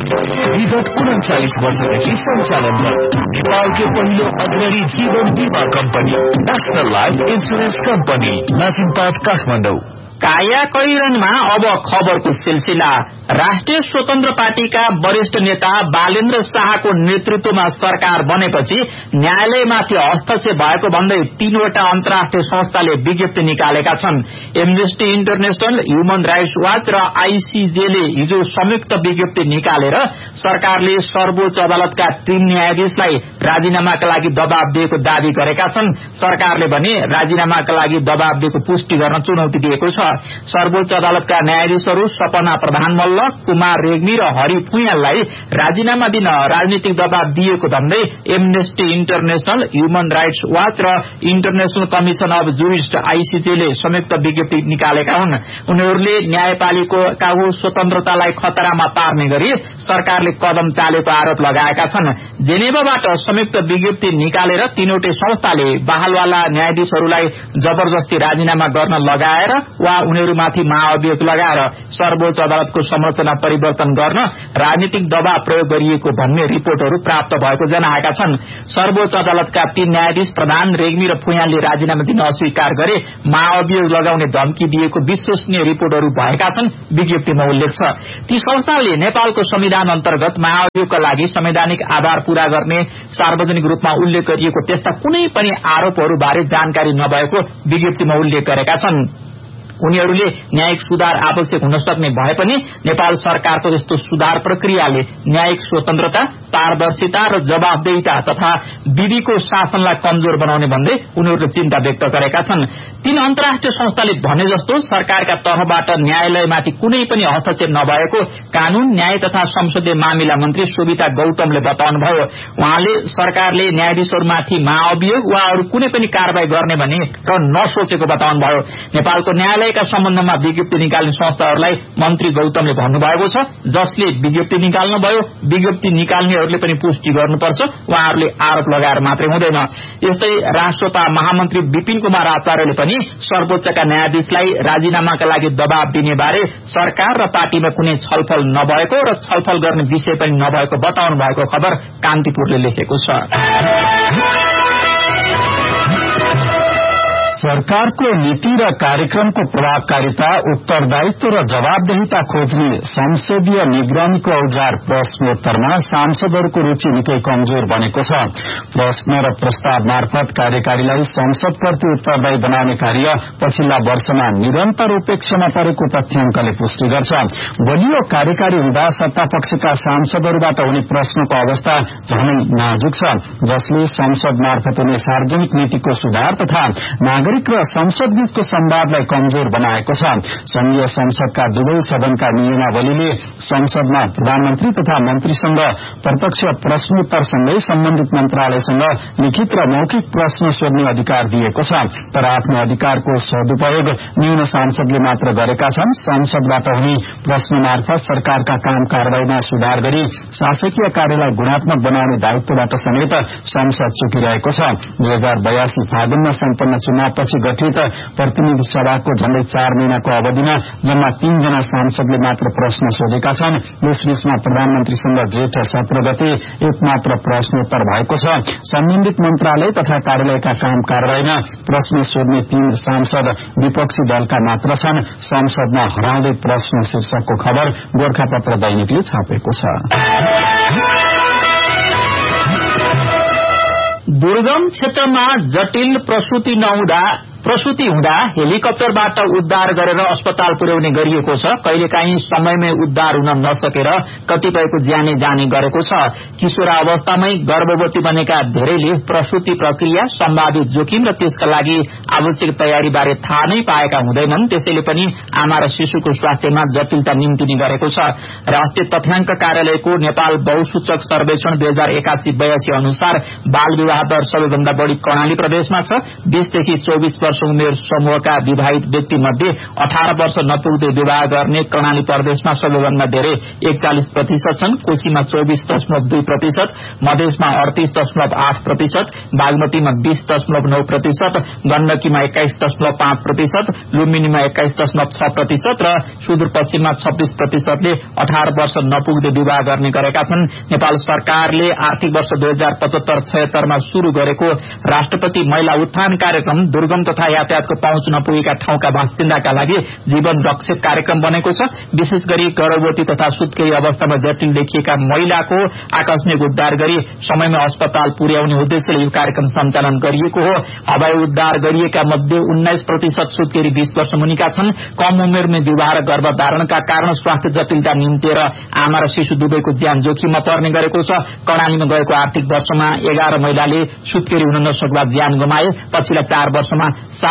विगत 39 वर्षदेखि सञ्चालनमा नेपालकै पहिलो अग्रणी जीवन बीमा company national life insurance company नासिमपाट Kathmandu. काया कैरनमा अब खबरको सिलसिला। राष्ट्रिय स्वतन्त्र पार्टीका वरिष्ठ नेता बालेन्द्र शाहको नेतृत्वमा सरकार बनेपछि न्यायालयमाथि हस्तक्षेप भएको भन्दै 3वटा अन्तर्राष्ट्रिय संस्थाले विज्ञप्ति निकालेका छन्। Amnesty international, human rights watch र आईसीजेले हिजो संयुक्त विज्ञप्ति निकालेर सरकारले सर्वोच्च अदालतका 3 न्यायाधीशलाई राजीनामाका लागि दबाब दिएको दावी गरेका छन्। सरकारले भने राजीनामाका लागि दबाब दिएको पुष्टि गर्न चुनौती दिएको छ। सर्वोच्च अदालतका न्यायाधीशहरू सपना प्रधान मल्ल, कुमार रेग्मी र हरि फुयाललाई राजीनामा दिन राजनीतिक दबाब दिएको भन्दै amnesty international, human rights watch र इन्टरनेशनल कमिशन अफ जुरिस्ट आईसीजेले संयुक्त विज्ञप्ति निकालेका हुन्। उनीहरूले न्यायपालिकाको स्वतन्त्रतालाई खतरामा पार्ने गरी सरकारले कदम चालेको आरोप लगाएका छन्। जेनेभाबाट संयुक्त विज्ञप्ति निकालेर 3वटै संस्थाले बहालवाला न्यायाधीशहरूलाई जबरजस्ती राजीनामा गर्न लगाएर वा उनीहरूमाथि महाअभियोग लगाएर सर्वोच्च अदालतको संरचना परिवर्तन गर्न राजनीतिक दबाव प्रयोग गरिएको भन्ने रिपोर्टहरू प्राप्त भएको जनाएका छन्। सर्वोच्च अदालतका 3 न्यायाधीश प्रधान, रेग्मी र फुयालले राजीनामा दिन अस्वीकार गरे, महाअभियोग लगाउने धम्की दिएको विश्वसनीय रिपोर्टहरू भएका छन्, विज्ञप्तिमा उल्लेख छ। ती संस्थाले नेपालको संविधान अन्तर्गत महाअभियोगका लागि संवैधानिक आधार पूरा गर्ने सार्वजनिक रूपमा उल्लेख गरिएको त्यस्ता कुनै पनि आरोपहरूबारे जानकारी नभएको विज्ञप्तिमा उल्लेख गरेका छन्। उनीहरूले न्यायिक सुधार आवश्यक हुन सक्ने भए पनि नेपाल सरकारको जस्तो सुधार प्रक्रियाले न्यायिक स्वतन्त्रता, पारदर्शिता र जवाफदेहिता तथा विधिको शासनलाई कमजोर बनाउने भन्दै उनीहरूले चिन्ता व्यक्त गरेका छन्। 3 अन्तर्राष्ट्रिय संस्थाले भने जस्तो सरकारका तर्फबाट न्यायालयमाथि कुनै पनि हस्तक्षेप नभएको कानून, न्याय तथा संसदीय मामिला मन्त्री शोभिता गौतमले बताउनुभयो। उहाँले सरकारले न्यायाधीशहरूमाथि महाअभियोग वा अरू कुनै पनि कारबाही गर्ने भने नसोचेको बताउनुभयो। नेपालको न्यायालयका सम्बन्धमा विज्ञप्ति निकाल्ने संस्थाहरूलाई मन्त्री गौतमले भन्नुभएको छ, जसले विज्ञप्ति निकाल्नुभयो, विज्ञप्ति निकाल्नेहरूले पनि पुष्टि गर्नुपर्छ। उहाँहरूले आरोप लगाएर मात्रै हुँदैन। यस्तै राष्ट्रपा महामन्त्री विपिन कुमार आचार्यले पनि सर्वोच्चका न्यायाधीशलाई राजीनामाका लागि दबाब दिने बारे सरकार र पार्टीमा कुनै छलफल नभएको र छलफल गर्ने विषय पनि नभएको बताउनु भएको खबर कान्तिपुरले लेखेको छ। सरकारको नीति र कार्यक्रमको प्रभावकारिता, उत्तरदायित्व र जवाबदेहिता खोज्ने संसदीय निगरानीको औजार प्रश्नोत्तरमा सांसदहरूको रुचि निकै कमजोर बनेको छ। प्रश्न र प्रस्ताव मार्फत कार्यकारीलाई संसदप्रति उत्तरदायी बनाउने कार्य पछिल्ला वर्षमा निरन्तर उपेक्षामा परेको तथ्याङ्कले पुष्टि गर्छ। बलियो कार्यकारी हुँदा सत्तापक्षका सांसदहरूबाट हुने प्रश्नको अवस्था झनै नाजुक छ, जसले संसद मार्फत हुने सार्वजनिक नीतिको सुधार तथा नागरिक र संसद बीचको संवादलाई कमजोर बनाएको छ। संघीय संसदका दुवै सदनका नियमावलीले संसदमा प्रधानमन्त्री तथा मन्त्रीसँग प्रत्यक्ष प्रश्नोत्तरसँगै सम्बन्धित मन्त्रालयसँग लिखित र मौखिक प्रश्न सोध्ने अधिकार दिएको छ। तर आफ्नो अधिकारको सदुपयोग न्यून सांसदले मात्र गरेका छन्। संसदबाट हुने प्रश्न मार्फत सरकारका काम कारवाहीमा सुधार गरी शासकीय कार्यलाई गुणात्मक बनाउने दायित्वबाट समेत संसद चुकिरहेको छ। 2082 फागुनमा सम्पन्न चुनावपछि गठित प्रतिनिधि सभाको झण्डै 4 महिनाको अवधिमा जम्मा 3 जना सांसदले मात्र प्रश्न सोधेका छन्। यसबीचमा प्रधानमन्त्रीसँग जेठ 17 गते एक मात्र प्रश्नोत्तर भएको छ। सम्बन्धित मन्त्रालय तथा कार्यालयका काम कारवाहीमा प्रश्न सोध्ने 3 सांसद विपक्षी दलका मात्र छन्। संसदमा हराउँदै प्रश्न शीर्षकको खबर गोर्खापत्र दैनिकले छापेको छ। दुर्गम क्षेत्रमा जटिल प्रसूति हुँदा हेलिकप्टरबाट उद्धार गरेर अस्पताल पुर्याउने गरिएको छ। कहिलेकाहीँ समयमै उद्धार हुन नसकेर कतिपयको ज्यानै जाने गरेको छ। किशोरावस्थामै गर्भवती बनेका धेरैले प्रसूति प्रक्रिया, सम्भावित जोखिम र त्यसका लागि आवश्यक तयारीबारे थाहा नै पाएका हुँदैनन्। त्यसैले पनि आमा र शिशुको स्वास्थ्यमा जटिलता निम्तिने गरेको छ। राष्ट्रिय तथ्याङ्क कार्यालयको नेपाल बहुसूचक सर्वेक्षण 2081-82 अनुसार बाल विवाह दर सबैभन्दा बढ़ी कर्णाली प्रदेशमा छ। 20 देखि 24 वर्ष उमेर समूहका विवाहित व्यक्ति मध्ये 18 वर्ष नपुग्दै विवाह गर्ने कर्णाली प्रदेशमा सबैभन्दा धेरै 41% छन्। कोशीमा 24.2%, मधेसमा 38.8%, बागमतीमा 20.9%, गण्डकीमा 21.5%, लुम्बिनीमा 21.6% र सुदूरपश्चिममा 26%ले 18 वर्ष नपुग्दै विवाह गर्ने गरेका छन्। नेपाल सरकारले आर्थिक वर्ष 2075-76 मा शुरू गरेको राष्ट्रपति महिला उत्थान कार्यक्रम दुर्गम तथा यातायातको पहुँच नपुगेका ठाउँका बासिन्दाका लागि जीवन रक्षक कार्यक्रम बनेको छ। विशेष गरी गर्भवती तथा सुत्केरी अवस्थामा जटिल देखिएका महिलाको आकस्मिक उद्धार गरी समयमा अस्पताल पुर्याउने उद्देश्यले यो कार्यक्रम सञ्चालन गरिएको हो। हवाई उद्धार गरिएका मध्ये 19% सुत्केरी 20 वर्ष मुनिका छन्। कम उमेरमै विवाह र गर्भधारणका कारण स्वास्थ्य जटिलता निम्तिएर आमा र शिशु दुवैको ज्यान जोखिममा पर्ने गरेको छ। कर्णालीमा गएको आर्थिक वर्षमा 11 महिलाले सुत्केरी हुन नसक्दा ज्यान गुमाए। पछिल्ला 4 वर्षमा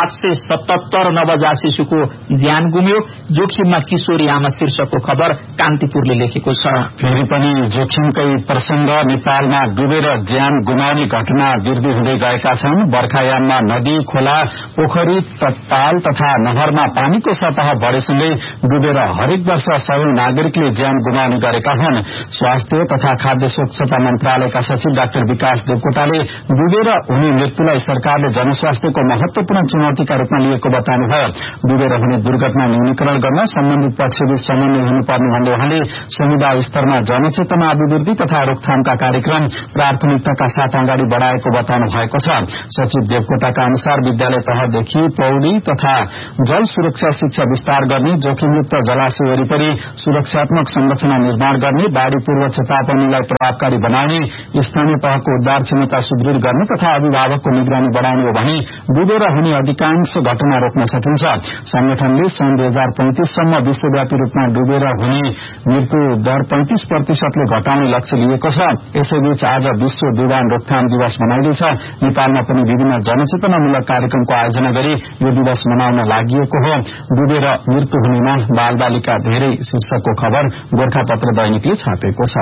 777 नवजात शिशुको ज्यान गुम्यो। जोखिममा किशोरी आमा शीर्षकको खबर कान्तिपुरले लेखेको छ। फेरि पनि जोखिमकै प्रसंग नेपालमा डुबेर ज्यान गुमाउने घटना वृद्धि हुँदै गएका छन्। बर्खायाममा नदी, खोला, पोखरी, ताल तथा नहरमा पानीको सतह बढेसँगै डुबेर हरेक वर्ष 100 नागरिकले ज्यान गुमाउने गरेका हुन्। स्वास्थ्य तथा खाद्य सुरक्षा मन्त्रालयका सचिव डाक्टर विकास देवकोटाले डुबेर हुने मृत्युलाई सरकारले जनस्वास्थ्यको महत्वपूर्ण चुनौतीका रूपमा लिएको बताउनुभयो। डुबेर हुने दुर्घटना न्यूनीकरण गर्न सम्बन्धित पक्षबीच समन्वय हुनुपर्ने भन्दै उहाँले समुदाय स्तरमा जनचेतना अभिवृद्धि तथा रोकथामका कार्यक्रम प्राथमिकताका साथ अगाडि बढ़ाएको बताउनु भएको छ। सचिव देवकोटाका अनुसार विद्यालय तहदेखि पौडी तथा जल सुरक्षा शिक्षा विस्तार गर्ने, जोखिमयुक्त जलाशय वरिपरि सुरक्षात्मक संरचना निर्माण गर्ने, बाढ़ी पूर्व चेतावनीलाई प्रभावकारी बनाउने, स्थानीय तहको उद्धार क्षमता सुदृढ़ गर्ने तथा अभिभावकको निगरानी बढ़ाउने हो भने डुबेर हुने अधिकांश घटना रोक्न सकिन्छ। संगठनले सन् 2035 सम्म विश्वव्यापी रूपमा डुबेर हुने मृत्यु दर 35% ले घटाउने लक्ष्य लिएको छ। यसैबीच आज विश्व डुबान रोकथाम दिवस मनाइँदैछ। नेपालमा पनि विभिन्न जनचेतनामूलक कार्यक्रमको आयोजना गरी यो दिवस मनाउन लागि हो। डुबेर मृत्यु हुनेमा बाल बालिका धेरै शीर्षकको खबर गोरखापत्र दैनिकले छापेको छ।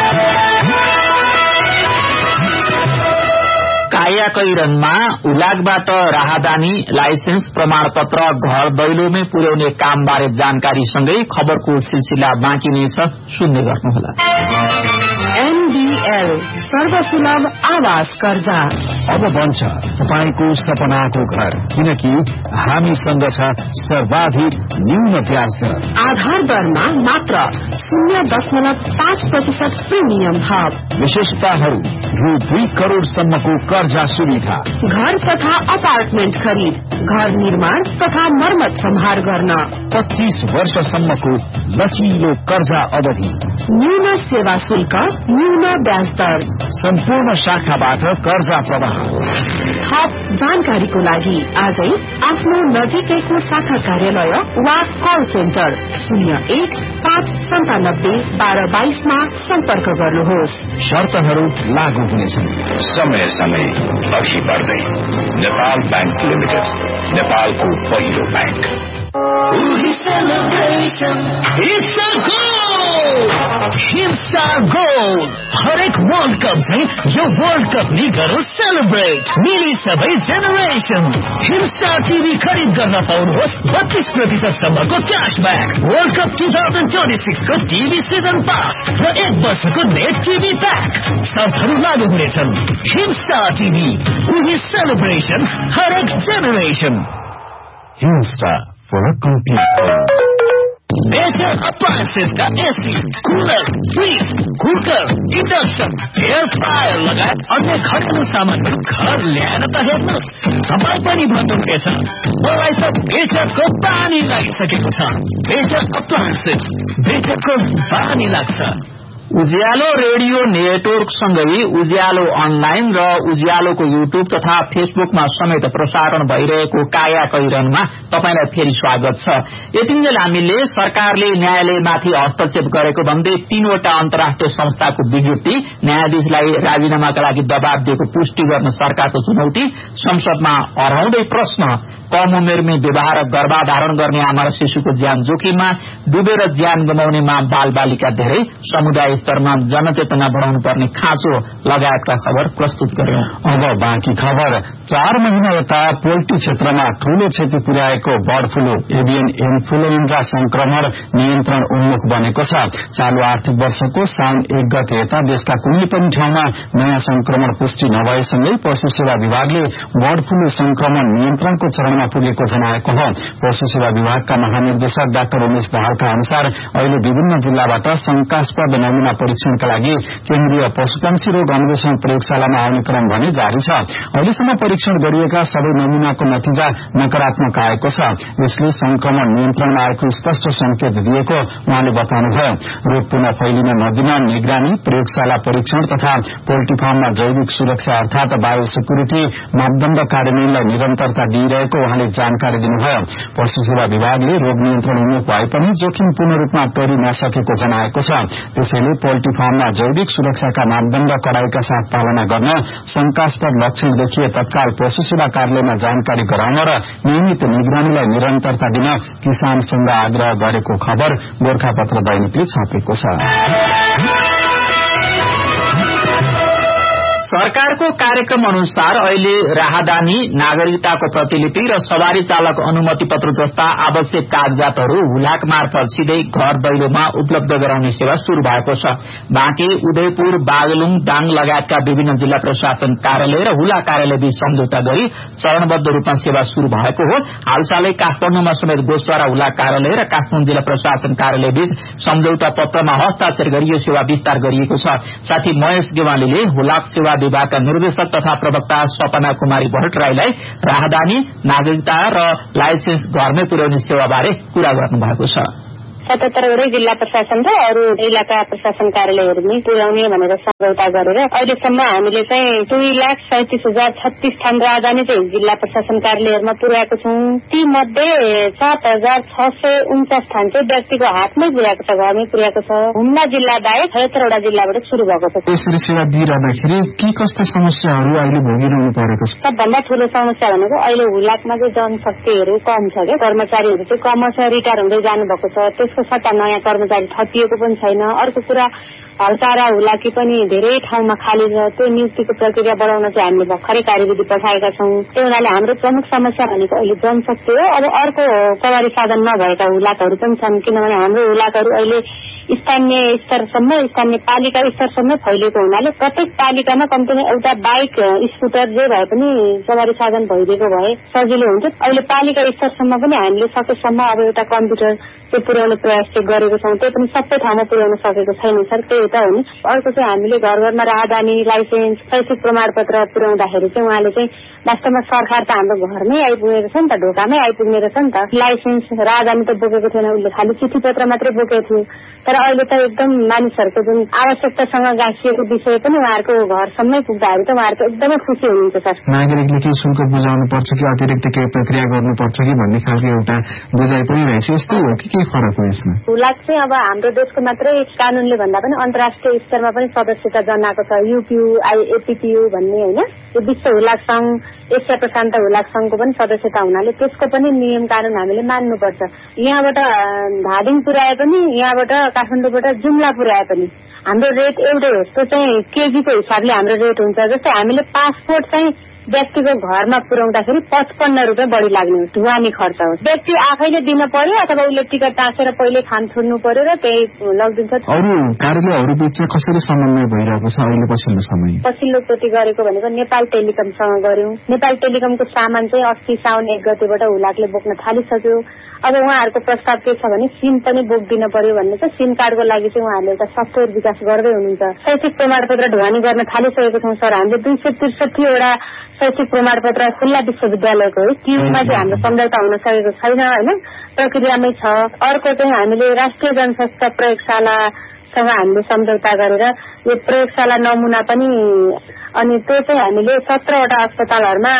कायाकैरनमा उलागबाट राहदानी, लाइसेन्स, प्रमाणपत्र घर दैलोमै पुर्याउने कामबारे जानकारीसँगै खबरको सिलसिला बाँकी नै छ, सुन्दै गर्नुहोला। एनडीएल सर्वसुलभ आवास कर्जा अब बन्छ तपाईको सपनाको घर, किनकि हामीसँग छ सर्वाधिक न्यून ब्याज दर। आधार दरमा मात्र 0.5% प्रिमियम थप। विशेषताहरू रु 2 करोड़सम्मको कर्जा सुविधा, घर तथा अपार्टमेन्ट खरिद, घर निर्माण तथा मर्मत सम्हार गर्न, 25 वर्षसम्मको लचिलो कर्जा अवधि, न्यून सेवा शुल्क, न्यून ब्याज दर, सम्पूर्ण शाखाबाट कर्जा प्रवाह। थप जानकारीको लागि आजै आफ्नो नजिकैको शाखा कार्यालय वा कल सेन्टर 01-597-1222 मा सम्पर्क गर्नुहोस्। शर्तहरू लागू हुनेछन्। समय समय अघि बढ्दै नेपाल बैंक लिमिटेड, नेपालको पहिलो बैंक। हरेक वर्ल्ड कप चाहिँ यो वर्ल्ड कप नि गरौँ सेलिब्रेट। मिली सबै जेनेरेसन हिमस्टार टिभी खरिद गर्न पाउनुहोस् 32% सम्मको क्यासब्याक। वर्ल्ड कप 2026 को टिभी सिजन पास र 1 वर्षको नेट टिभी प्याक। शर्तहरू लागू हुनेछन्। हिमस्टार टिभी, उही सेलिब्रेसन, हरेक generation. Himstar for a complete better appliances का AC, cooler, fridge, cooker, induction, air fryer लगायत अन्य घरेलु सामानहरू घर ल्याएर त हेर्नुहोस्। तपाईँ पनि भन्नुहुनेछ मलाई त बेटरको पानी लागिसकेको छ। बेटर अप्लायन्सेस, बेटरको पानी लाग्छ। उज्यालो रेडियो नेटवर्कसँगै उज्यालो अनलाइन र उज्यालोको युट्युब तथा फेसबुकमा समेत प्रसारण भइरहेको कायाकैरनमा तपाईलाई फेरि स्वागत छ। यतिन्जेल हामीले सरकारले न्यायालयमाथि हस्तक्षेप गरेको भन्दै 3 वटा अन्तर्राष्ट्रिय संस्थाको विज्ञप्ति, न्यायाधीशलाई राजीनामाका लागि दबाब दिएको पुष्टि गर्न सरकारको चुनौती, संसदमा हराउँदै प्रश्न, कम उमेरमै विवाह र गर्भाधारण गर्ने आमा र शिशुको ज्यान जोखिममा, डुबेर ज्यान गुमाउनेमा बाल बालिका धेरै, समुदाय स्तरमा जनचेतना बढाउनु पर्ने खाँचो लगायतका खबर प्रस्तुत गर्यौं। अब बाँकी खबर। 4 महिना यता पोल्ट्री क्षेत्रमा ठूलो क्षति पुर्याएको बर्ड फ्लू एभियन इन्फ्लुएन्जा संक्रमण नियन्त्रण उन्मुख बनेको छ। चालू आर्थिक वर्षको साउन 1 गते यता देशका कुनै पनि ठाउँमा नयाँ संक्रमण पुष्टि नभएसँगै पशु सेवा विभागले बर्ड फ्लू संक्रमण नियन्त्रणको चरणमा पुगेको जनाएको हो। पशु सेवा विभागका महानिर्देशक डाक्टर उमेश दाहालका अनुसार अहिले विभिन्न जिल्लाबाट शंकास्पद नमूना परीक्षणका लागि केन्द्रीय पशुपक्षी रोग अन्वेषण प्रयोगशालामा आउने क्रम भने जारी छ। अहिलेसम्म परीक्षण गरिएका सबै नमूनाको नतिजा नकारात्मक आएको छ। यसले संक्रमण नियन्त्रणमा आएको स्पष्ट संकेत दिएको उहाँले बताउनुभयो। रोग पुनः फैलिन नदिन निगरानी, प्रयोगशाला परीक्षण तथा पोल्ट्री फार्ममा जैविक सुरक्षा अर्थात बायो सेक्युरिटी मापदण्ड कार्यान्वयनलाई निरन्तरता दिइरहेको उहाँले जानकारी दिनुभयो। पशु सेवा विभागले रोग नियन्त्रण उन्मुख भए पनि जोखिम पूर्ण रूपमा टोरी नसकेको जनाएको छ। त्यसैले पोल्ट्री फार्ममा जैविक सुरक्षाका मापदण्ड कडाईका साथ पालना गर्न, शंकास्पद लक्षण देखिए तत्काल पशु सेवा कार्यालयमा जानकारी गराउन र नियमित निगरानीलाई निरन्तरता दिन किसान संघ आग्रह गरेको खबर गोर्खापत्र दैनिकले छापेको छ। सरकारको कार्यक्रम अनुसार अहिले राहदानी, नागरिकताको प्रतिलिपि र सवारी चालक अनुमति पत्र जस्ता आवश्यक कागजातहरू हुलाक मार्फत सिधै घर दैलोमा उपलब्ध गराउने सेवा शुरू भएको छ। बाँके, उदयपुर, बागलुङ, दाङ लगायतका विभिन्न जिल्ला प्रशासन कार्यालय र हुला कार्यालय बीच सम्झौता गरी चरणबद्ध रूपमा सेवा शुरू भएको हो। हालसालै काठमाडौँमा समेत गोस्वारा हुला कार्यालय र काठमाडौँ जिल्ला प्रशासन कार्यालय बीच सम्झौता पत्रमा हस्ताक्षर गरी यो सेवा विस्तार गरिएको छ। साथै महेश गेवालीले हुलाक सेवा विभागका निर्देशक तथा प्रवक्ता सपना कुमारी भट्टराईलाई राहदानी, नागरिकता र लाइसेन्स घरमै पुर्याउने सेवाबारे कुरा गर्नुभएको छ। 77वटै जिल्ला प्रशासन र अरू इलाका प्रशासन कार्यालयहरूमै पुर्याउने भनेर सम्झौता गरेर अहिलेसम्म हामीले चाहिँ 2,37,036 ठाउँ राजधानी चाहिँ जिल्ला प्रशासन कार्यालयहरूमा पुर्याएको छौं। ती मध्ये 7,649 ठाउँ चाहिँ व्यक्तिको हातमै पुर्याएको छ, घरमै पुर्याएको छ। हुम्ला जिल्ला बाहेक 76वटा जिल्लाबाट सुरु भएको छ। यसरी सेवा दिइरहँदाखेरि के कस्ता समस्याहरू अहिले भोगिरहनु परेको छ? सबभन्दा ठूलो समस्या भनेको अहिले हुलाकमा चाहिँ जनशक्तिहरू कम छ के, कर्मचारीहरू चाहिँ क्रमशः रिटायर हुँदै जानुभएको छ। त्यसको सट्टा नयाँ कर्मचारी थपिएको पनि छैन। अर्को कुरा हल्कारा हुलाकी पनि धेरै ठाउँमा खाली छ। त्यो नियुक्तिको प्रक्रिया बढाउन चाहिँ हामीले भर्खरै कार्यविधि पठाएका छौं। त्यो हुनाले हाम्रो प्रमुख समस्या भनेको अहिले जनशक्ति हो। अब अर्को सवारी साधन नभएका हुलाकहरू पनि छन्, किनभने हाम्रो हुलाकहरू अहिले स्थानीय स्तरसम्म, स्थानीय पालिका स्तरसम्म फैलिएको हुनाले प्रत्येक पालिकामा कम्तीमा एउटा बाइक, स्कुटर जे भए पनि सवारी साधन भइदिएको भए सजिलो हुन्थ्यो। अहिले पालिका स्तरसम्म पनि हामीले सकेसम्म अब एउटा कम्प्युटर चाहिँ पुर्याउने प्रयास चाहिँ गरेको छौं। त्यो पनि सबै ठाउँमा पुर्याउन सकेको छैन सर, त्यो एउटा हो नि। अर्को चाहिँ हामीले घर घरमा राहदानी, लाइसेन्स, शैक्षिक प्रमाणपत्र पुर्याउँदाखेरि चाहिँ उहाँले चाहिँ वास्तवमा सरकार त हाम्रो घरमै आइपुगेको छ नि त, ढोकामै आइपुग्ने रहेछ नि त। लाइसेन्स, राहदानी त बोकेको थिएन, उसले खालि चिठी पत्र मात्रै बोकेको थियो। तर अहिले त एकदम मानिसहरूको जुन आवश्यकतासँग गाँसिएको विषय पनि उहाँहरूको घरसम्मै पुग्दाखेरि त उहाँहरूको एकदमै खुसी हुनुहुन्छ सर। नागरिकले केही शुल्क बुझाउनु पर्छ कि अतिरिक्त केही प्रक्रिया गर्नुपर्छ कि भन्ने खालको एउटा बुझाइ पनि रहेछ, यस्तै हो कि केही फरक हो यसमा? हुलाक चाहिँ अब हाम्रो देशको मात्रै कानूनले भन्दा पनि अन्तर्राष्ट्रिय स्तरमा पनि सदस्यता जनाएको छ। युपियू, एपिपियू भन्ने होइन, यो विश्व हुलाक संघ, एसिया प्रशान्त हुलाक संघको पनि सदस्यता हुनाले त्यसको पनि नियम कानून हामीले मान्नुपर्छ। यहाँबाट धादिङ पुर्याए पनि, यहाँबाट काठमाडौँबाट जुम्ला पुर्याए पनि हाम्रो रेट एउटै हो। त्यो चाहिँ केजीको हिसाबले हाम्रो रेट हुन्छ। जस्तै हामीले पासपोर्ट चाहिँ व्यक्तिको घरमा पुर्याउँदाखेरि 55 रुपियाँ बढी लाग्ने हो, ढुवानी खर्च हो। व्यक्ति आफैले दिन पर्यो अथवा उसले टिकट टाँसेर पहिले खान छोड्नु पर्यो र त्यही लगिदिन्छ। अरू कार्यालयहरू बीच कसरी समन्वय भइरहेको छ अहिले पछिल्लो समय? पछिल्लो चोटि गरेको भनेको नेपाल टेलिकमसँग गर्यौं। नेपाल टेलिकमको सामान चाहिँ 80 साउन 1 गतेबाट हुलाकले बोक्न थालिसक्यो। अब उहाँहरूको प्रस्ताव के छ भने सिम पनि बोक्दिन पर्यो भन्ने छ। सिम कार्डको लागि चाहिँ उहाँहरूले एउटा सफ्टवेयर विकास गर्दै हुनुहुन्छ। शैक्षिक प्रमाणपत्र ढुवानी गर्न थालिसकेको छौं सर। हामीले 263वटा शैक्षिक प्रमाणपत्र खुल्ला विश्वविद्यालयको हो, त्योमा चाहिँ हाम्रो सम्झौता हुन सकेको छैन होइन, प्रक्रियामै छ। अर्को चाहिँ हामीले राष्ट्रिय जनस्वास्थ्य प्रयोगशालासँग हामीले सम्झौता गरेर यो प्रयोगशाला नमुना पनि, अनि त्यो चाहिँ हामीले 17वटा अस्पतालहरूमा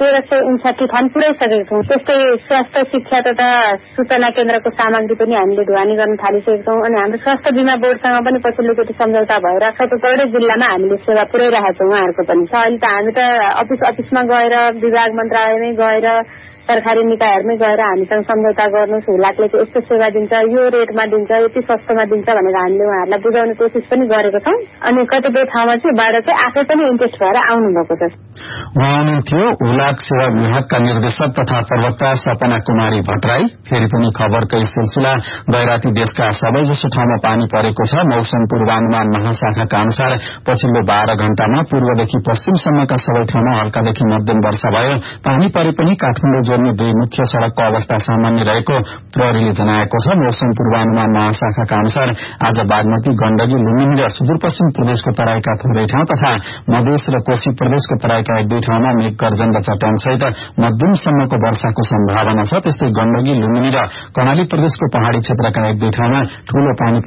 1359 ठाउँ पुर्याइसकेको छौँ। त्यस्तै स्वास्थ्य शिक्षा तथा सूचना केन्द्रको सामग्री पनि हामीले ढुवानी गर्न थालिसकेको छौँ। अनि हाम्रो स्वास्थ्य बिमा बोर्डसँग पनि पछिल्लोचोटि सम्झौता भएर 77वटै जिल्लामा हामीले सेवा पुर्याइरहेका छौँ उहाँहरूको पनि। अहिले त हामी त अफिसमा गएर, विभाग मन्त्रालयमै गएर सरकारी निकायहरूमै गएर हामीसँग सम्झौता गर्नुहोस्, हुलाकले चाहिँ यस्तो सेवा दिन्छ, यो रेटमा दिन्छ, यति सस्तोमा दिन्छ भनेर हामीले उहाँहरूलाई बुझाउने कोसिस पनि गरेको छौँ। अनि कतिपय ठाउँमा चाहिँ बाट चाहिँ आफै पनि इन्ट्रेस्ट भएर आउनु भएको छ। उहाँ हुनुहुन्थ्यो हुलाक सेवा विभागका निर्देशक तथा प्रवक्ता सपना कुमारी भट्टराई। फेरि पनि खबरकै सिलसिला, गैराती देशका सबैजसो ठाउँमा पानी परेको छ। मौसम पूर्वानुमान महाशाखाका अनुसार पछिल्लो 12 घण्टामा पूर्वदेखि पश्चिमसम्मका सबै ठाउँमा हल्कादेखि मध्यम वर्षा भयो। पानी परे पनि काठमाडौँ जोड्ने 2 मुख्य सड़कको अवस्था सामान्य रहेको प्रहरीले जनाएको छ। मौसम पूर्वानुमान महाशाखाका अनुसार आज बागमती, गण्डकी, लुम्बिनी र सुदूरपश्चिम प्रदेशको तराईका थोरै ठाउँ तथा मधेस र कोशी प्रदेशको तराईका 1-2 ठाउँमा मेघ गर्जन र चट्याङसहित मध्यमसम्मको वर्षाको सम्भावना छ। त्यस्तै गण्डकी, लुम्बिनी र कर्णाली प्रदेशको पहाड़ी क्षेत्रका 1-2 ठाउँमा ठूलो पानी